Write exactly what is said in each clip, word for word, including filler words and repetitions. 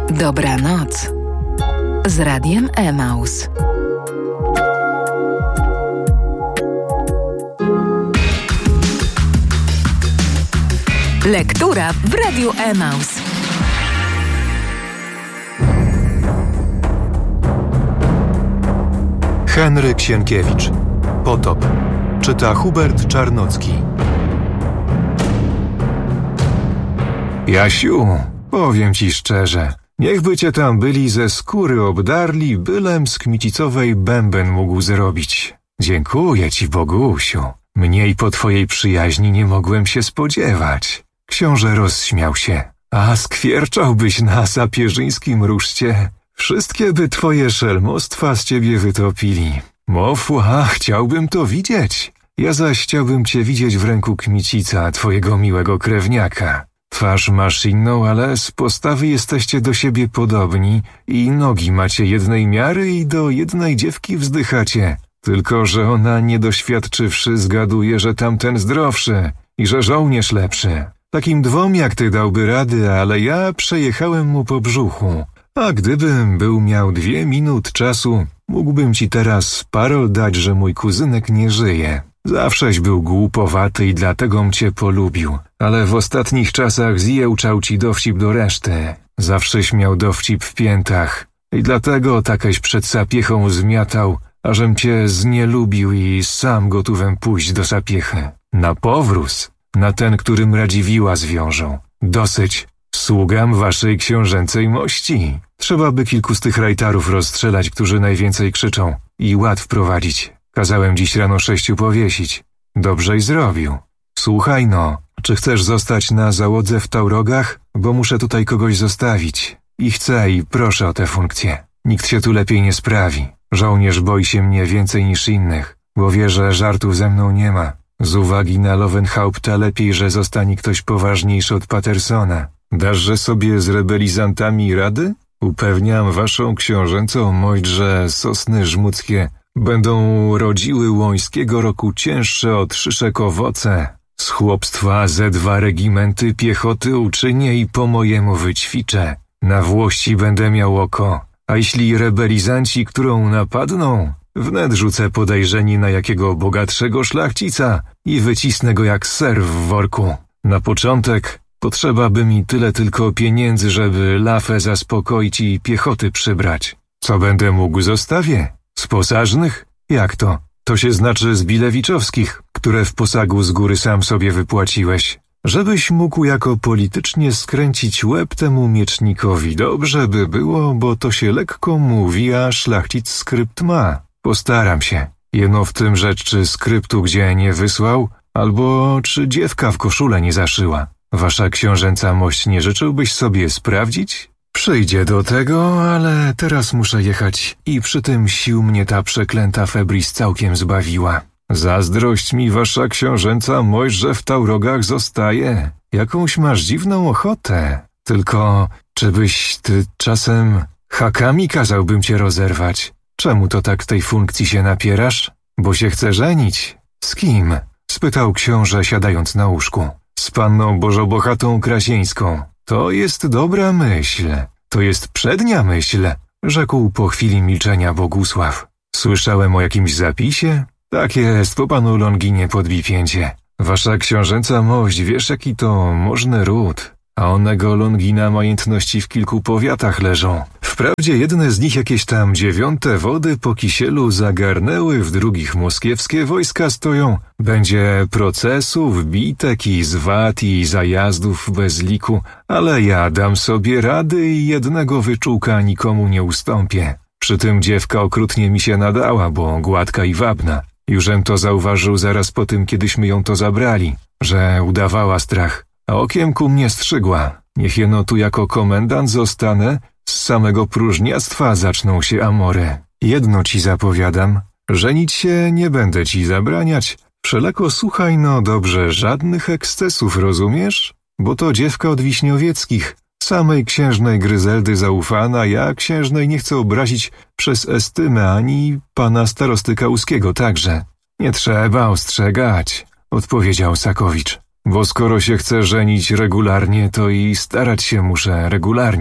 Dobranoc z Radiem Emaus. Lektura w Radiu Emaus. Henryk Sienkiewicz. Potop. Czyta Hubert Czarnocki. Jasiu, powiem ci szczerze, niechby cię tam byli ze skóry obdarli, bylem z kmicicowej bęben mógł zrobić. Dziękuję ci, Bogusiu. Mniej po twojej przyjaźni nie mogłem się spodziewać. Książę rozśmiał się. A skwierczałbyś na sapieżyńskim ruszcie? Wszystkie by twoje szelmostwa z ciebie wytopili. Mofła, chciałbym to widzieć. Ja zaś chciałbym cię widzieć w ręku kmicica, twojego miłego krewniaka. Twarz masz inną, ale z postawy jesteście do siebie podobni i nogi macie jednej miary i do jednej dziewki wzdychacie. Tylko że ona niedoświadczywszy zgaduje, że tamten zdrowszy i że żołnierz lepszy. Takim dwom jak ty dałby rady, ale ja przejechałem mu po brzuchu. A gdybym był miał dwie minut czasu, mógłbym ci teraz parol dać, że mój kuzynek nie żyje. Zawsześ był głupowaty i dlategom cię polubił, ale w ostatnich czasach zjełczał ci dowcip do reszty. Zawsześ miał dowcip w piętach i dlatego takeś przed sapiechą zmiatał, ażem cię znielubił i sam gotówem pójść do sapiechy. Na powróz, na ten, którym Radziwiła zwiążą. Dosyć, sługam waszej książęcej mości. Trzeba by kilku z tych rajtarów rozstrzelać, którzy najwięcej krzyczą i ład wprowadzić. Kazałem dziś rano sześciu powiesić. Dobrze i zrobił. Słuchaj no, czy chcesz zostać na załodze w Taurogach? Bo muszę tutaj kogoś zostawić. I chcę i proszę o tę funkcję. Nikt się tu lepiej nie sprawi. Żołnierz boi się mnie więcej niż innych, bo wie, że żartów ze mną nie ma. Z uwagi na Löwenhaupta lepiej, że zostanie ktoś poważniejszy od Patersona. Daszże sobie z rebelizantami rady? Upewniam waszą książęcą mość, że sosny żmudzkie będą rodziły łońskiego roku cięższe od szyszek owoce. Z chłopstwa ze dwa regimenty piechoty uczynię i po mojemu wyćwiczę. Na Włości będę miał oko, a jeśli rebelizanci, którą napadną, wnet rzucę podejrzenie na jakiego bogatszego szlachcica i wycisnę go jak ser w worku. Na początek potrzeba by mi tyle tylko pieniędzy, żeby lafę zaspokoić i piechoty przybrać. Co będę mógł zostawię? Z posażnych? Jak to? To się znaczy z bilewiczowskich, które w posagu z góry sam sobie wypłaciłeś. Żebyś mógł jako politycznie skręcić łeb temu miecznikowi. Dobrze by było, bo to się lekko mówi, a szlachcic skrypt ma. Postaram się. Jeno w tym rzecz, czy skryptu gdzie nie wysłał, albo czy dziewka w koszulę nie zaszyła. Wasza książęca mość nie życzyłbyś sobie sprawdzić? Przyjdzie do tego, ale teraz muszę jechać i przy tym sił mnie ta przeklęta febris całkiem zbawiła. Zazdrość mi wasza książęca mość, że w Taurogach zostaje. Jakąś masz dziwną ochotę. Tylko, czy byś ty czasem hakami kazałbym cię rozerwać? Czemu to tak tej funkcji się napierasz? Bo się chcę żenić. Z kim? Spytał książę siadając na łóżku. Z panną Bożobohatą Krasieńską. To jest dobra myśl. To jest przednia myśl, rzekł po chwili milczenia Bogusław. Słyszałem o jakimś zapisie? Tak jest, po panu Longinie podbij pięcie. Wasza książęca mość, wiesz jaki to możny ród, a onego Longina majątności w kilku powiatach leżą. Wprawdzie jedne z nich jakieś tam dziewiąte wody po Kisielu zagarnęły, w drugich moskiewskie wojska stoją. Będzie procesów, bitek i zwad i zajazdów bez liku, ale ja dam sobie rady i jednego wyczółka nikomu nie ustąpię. Przy tym dziewka okrutnie mi się nadała, bo gładka i wabna. Jużem to zauważył zaraz po tym, kiedyśmy ją to zabrali, że udawała strach, a okiem ku mnie strzygła. Niech jeno tu jako komendant zostanę, z samego próżniactwa zaczną się amory. Jedno ci zapowiadam, żenić się nie będę ci zabraniać. Wszelako słuchaj no dobrze, żadnych ekscesów, rozumiesz? Bo to dziewka od Wiśniowieckich, samej księżnej Gryzeldy zaufana, ja księżnej nie chcę obrazić przez estymę, ani pana starosty Kałuskiego także. Nie trzeba ostrzegać, odpowiedział Sakowicz, bo skoro się chce żenić regularnie, to i starać się muszę regularnie.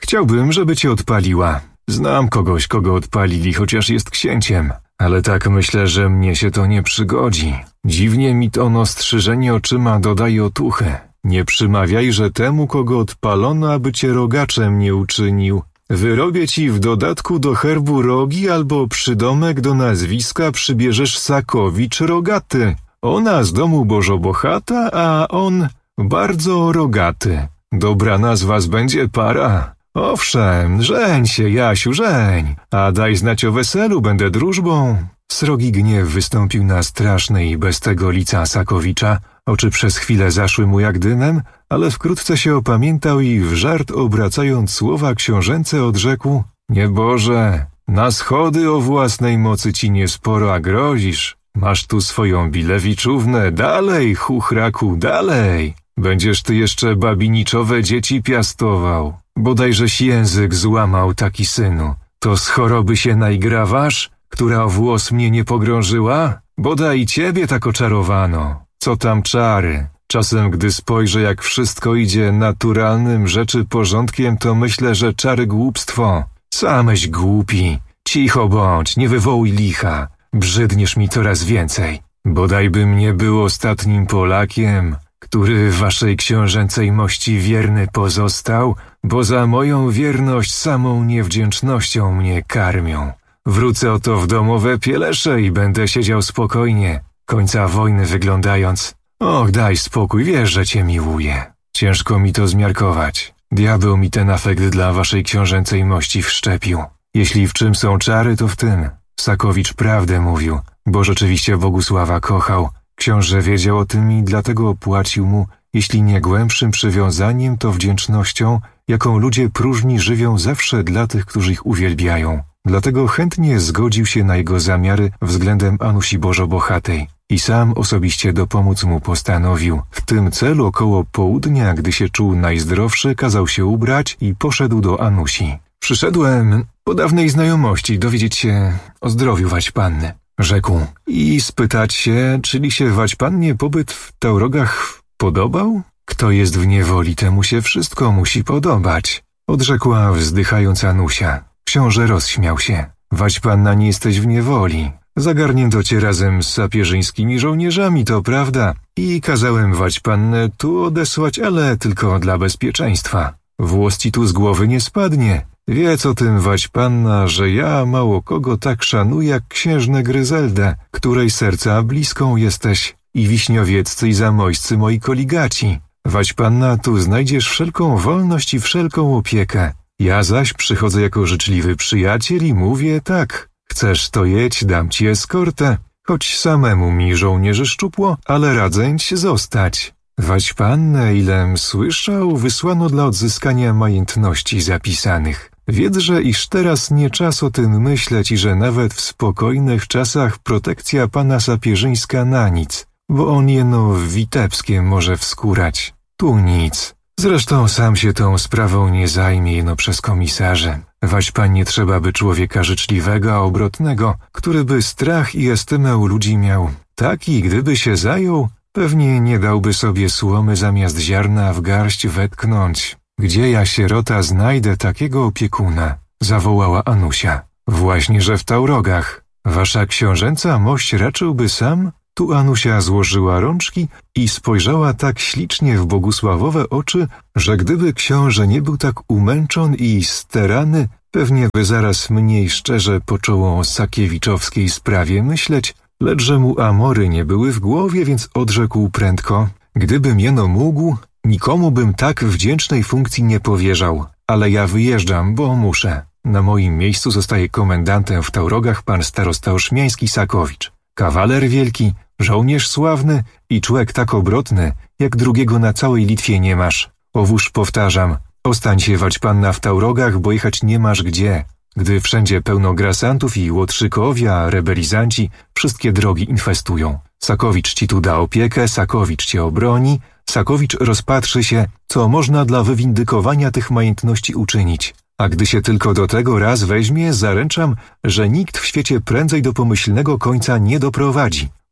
Chciałbym, żeby cię odpaliła. Znam kogoś, kogo odpalili, chociaż jest księciem. Ale tak myślę, że mnie się to nie przygodzi. Dziwnie mi to ono strzyżenie oczyma dodaje otuchy. Nie przymawiajże temu, kogo odpalono, aby cię rogaczem nie uczynił. Wyrobię ci w dodatku do herbu rogi albo przydomek do nazwiska przybierzesz Sakowicz Rogaty. Ona z domu Bożobochata, a on bardzo rogaty. Dobra nazwa będzie para. Owszem, żeń się, Jasiu, żeń, a daj znać o weselu, będę drużbą. Srogi gniew wystąpił na straszne i bez tego lica Sakowicza. Oczy przez chwilę zaszły mu jak dymem, ale wkrótce się opamiętał i w żart obracając słowa książęce odrzekł: Nieboże, na schody o własnej mocy ci niesporo, a grozisz. Masz tu swoją bilewiczównę, dalej, chuchraku, dalej. Będziesz ty jeszcze babiniczowe dzieci piastował. Bodajżeś język złamał, taki synu. To z choroby się najgrawasz, która o włos mnie nie pogrążyła? Bodaj ciebie tak oczarowano. Co tam czary? Czasem, gdy spojrzę, jak wszystko idzie naturalnym rzeczy porządkiem, to myślę, że czary głupstwo. Sameś głupi. Cicho bądź, nie wywołuj licha. Brzydniesz mi coraz więcej. Bodajbym nie był ostatnim Polakiem, który waszej książęcej mości wierny pozostał, bo za moją wierność samą niewdzięcznością mnie karmią. Wrócę oto w domowe pielesze i będę siedział spokojnie, końca wojny wyglądając. Och, daj spokój, wiesz, że cię miłuję. Ciężko mi to zmiarkować. Diabeł mi ten afekt dla waszej książęcej mości wszczepił. Jeśli w czym są czary, to w tym. Sakowicz prawdę mówił, bo rzeczywiście Bogusława kochał. Książę wiedział o tym i dlatego opłacił mu, jeśli nie głębszym przywiązaniem, to wdzięcznością, jaką ludzie próżni żywią zawsze dla tych, którzy ich uwielbiają. Dlatego chętnie zgodził się na jego zamiary względem Anusi Bożobochatej i sam osobiście dopomóc mu postanowił. W tym celu około południa, gdy się czuł najzdrowszy, kazał się ubrać i poszedł do Anusi. Przyszedłem po dawnej znajomości dowiedzieć się o zdrowiu Waćpanny, rzekł, i spytać się, czyli się Waćpannie pobyt w Taurogach podobał? Kto jest w niewoli, temu się wszystko musi podobać, odrzekła wzdychając Anusia. Książę rozśmiał się. Waćpanna, nie jesteś w niewoli. Zagarnięto cię razem z sapieżyńskimi żołnierzami, to prawda, i kazałem Waćpannę tu odesłać, ale tylko dla bezpieczeństwa. Włos ci tu z głowy nie spadnie. Wiedz o tym, Waćpanna, że ja mało kogo tak szanuję jak księżnę Gryzeldę, której serca bliską jesteś, i wiśniowieccy i zamojscy moi koligaci. Waćpanna, tu znajdziesz wszelką wolność i wszelką opiekę. Ja zaś przychodzę jako życzliwy przyjaciel i mówię tak. Chcesz to jedź, dam ci eskortę. Choć samemu mi żołnierzy szczupło, ale radzęć zostać. Waćpannę, ilem słyszał, wysłano dla odzyskania majątności zapisanych. Wiedz-że, iż teraz nie czas o tym myśleć i że nawet w spokojnych czasach protekcja pana sapieżyńska na nic, bo on jeno w Witebskiem może wskórać. Tu nic. Zresztą sam się tą sprawą nie zajmie jeno przez komisarze. Waćpannie trzeba by człowieka życzliwego, a obrotnego, który by strach i estymę u ludzi miał. Taki, gdyby się zajął, pewnie nie dałby sobie słomy zamiast ziarna w garść wetknąć. Gdzie ja, sierota, znajdę takiego opiekuna? Zawołała Anusia. Właśnie, że w Taurogach. Wasza książęca mość raczyłby sam? Tu Anusia złożyła rączki i spojrzała tak ślicznie w Bogusławowe oczy, że gdyby książę nie był tak umęczon i sterany, pewnie by zaraz mniej szczerze począł o sakiewiczowskiej sprawie myśleć, lecz że mu amory nie były w głowie, więc odrzekł prędko: gdybym jeno mógł, nikomu bym tak wdzięcznej funkcji nie powierzał, ale ja wyjeżdżam, bo muszę. Na moim miejscu zostaje komendantem w Taurogach pan starosta oszmiański Sakowicz. Kawaler wielki, żołnierz sławny i człek tak obrotny, jak drugiego na całej Litwie nie masz. Owóż powtarzam, ostań się, Waćpanna, w Taurogach, bo jechać nie masz gdzie. Gdy wszędzie pełno grasantów i łotrzykowie, a rebelizanci wszystkie drogi infestują. Sakowicz ci tu da opiekę, Sakowicz cię obroni, Sakowicz rozpatrzy się, co można dla wywindykowania tych majątności uczynić. A gdy się tylko do tego raz weźmie, zaręczam, że nikt w świecie prędzej do pomyślnego końca nie doprowadzi.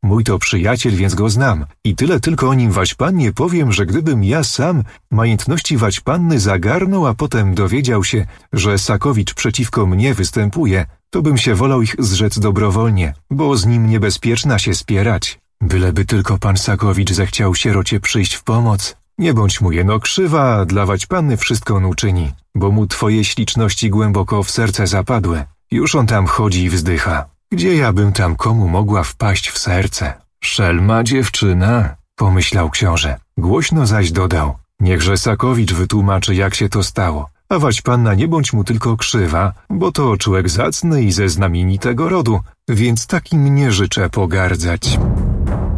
Mój to przyjaciel, więc go znam. I tyle tylko o nim Waćpannie powiem, że gdybym ja sam majętności Waćpanny zagarnął, a potem dowiedział się, że Sakowicz przeciwko mnie występuje, to bym się wolał ich zrzec dobrowolnie, bo z nim niebezpieczna się spierać. Byleby tylko pan Sakowicz zechciał sierocie przyjść w pomoc. Nie bądź mu jeno krzywa, dla Waćpanny wszystko on uczyni, bo mu twoje śliczności głęboko w serce zapadły. Już on tam chodzi i wzdycha. Gdzie ja bym tam komu mogła wpaść w serce? Szelma dziewczyna, pomyślał książę. Głośno zaś dodał. Niechże Sakowicz wytłumaczy, jak się to stało. A Waćpanna nie bądź mu tylko krzywa, bo to człowiek zacny i ze znamienitego rodu, więc takim nie życzę pogardzać.